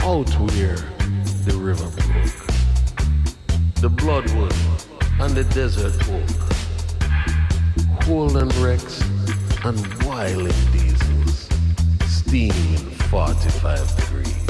out where the river broke, the bloodwood and the desert oak, Holden Rex and Wilding diesels, steaming 45